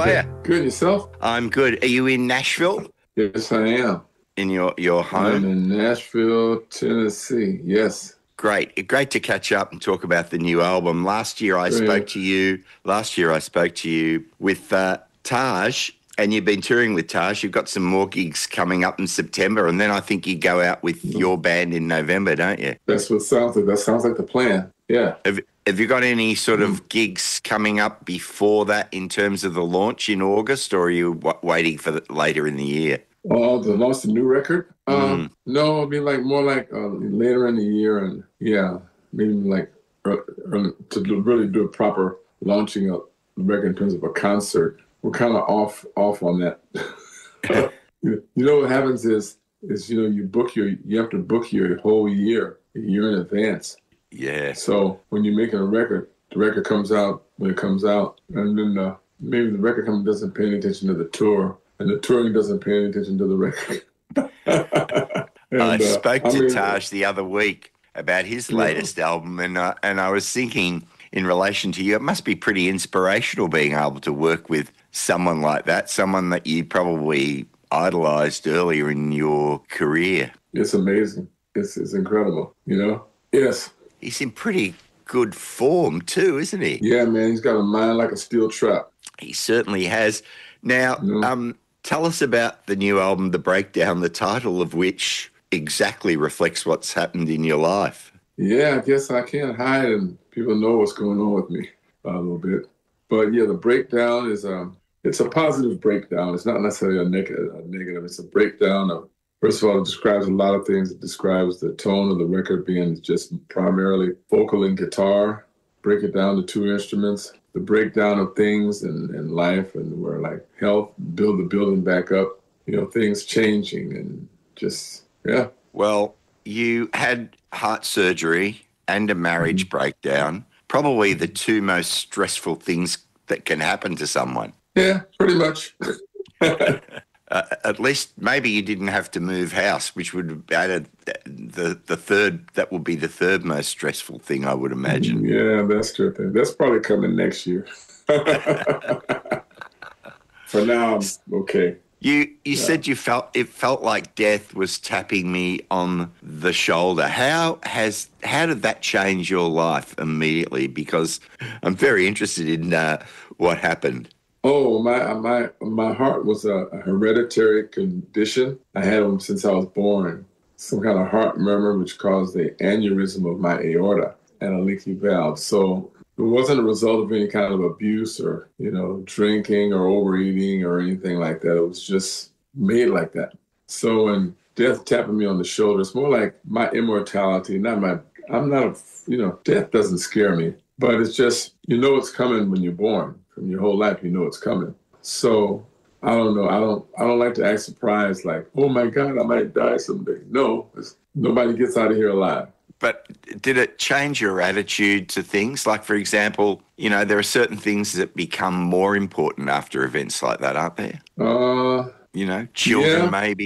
are you? Good, yourself? I'm good. Are you in Nashville? Yes, I am. In your I'm home? in Nashville, Tennessee. Yes. Great. Great to catch up and talk about the new album. Last year I spoke Great. to you with Taj, and you've been touring with Taj. You've got some more gigs coming up in September, and then I think you go out with your band in November, don't you? That's what sounds like. That sounds like the plan. Yeah. Have you got any sort of gigs coming up before that in terms of the launch in August, or are you waiting for later in the year? Oh, the launch the new record? No, it'll be more like later in the year, and yeah, maybe like really do a proper launching of the record in terms of a concert. We're kind of off on that. You know what happens is you have to book your whole year a year in advance. Yeah. So when you're making a record, the record comes out when it comes out, and then maybe the record company doesn't pay any attention to the tour, and the touring doesn't pay any attention to the record. I spoke to Taj the other week about his latest album, and I was thinking in relation to you, it must be pretty inspirational being able to work with someone like that, someone that you probably idolized earlier in your career. It's amazing. It's incredible, Yes. He's in pretty good form too, isn't he? Yeah, man. He's got a mind like a steel trap. He certainly has. Now, tell us about the new album, The Breakdown, the title of which exactly reflects what's happened in your life. Yeah, I guess I can't hide, and people know what's going on with me a little bit. But yeah, The Breakdown is it's a positive breakdown. It's not necessarily a negative. It's a breakdown of, first of all, it describes a lot of things. It describes the tone of the record being just primarily vocal and guitar. Break it down to two instruments. The breakdown of things and life, and where like health, build the building back up, things changing, and just, yeah. Well, you had heart surgery and a marriage breakdown, probably the two most stressful things that can happen to someone. Yeah, pretty much. At least maybe you didn't have to move house, which would have added the third. That would be the third most stressful thing, I would imagine. Yeah, that's true. That's probably coming next year. For now, I'm okay. You said it felt like death was tapping me on the shoulder. How did that change your life immediately? Because I'm very interested in what happened. Oh, my heart was a hereditary condition. I had them since I was born. Some kind of heart murmur which caused the aneurysm of my aorta and a leaky valve. So it wasn't a result of any kind of abuse or, drinking or overeating or anything like that. It was just made like that. So when death tapping me on the shoulder, it's more like my immortality, death doesn't scare me, but it's just, it's coming when you're born. From your whole life, it's coming. So I don't know. I don't like to act surprised, like, oh my God, I might die someday. No, nobody gets out of here alive. But did it change your attitude to things? Like, for example, there are certain things that become more important after events like that, aren't there? Children maybe.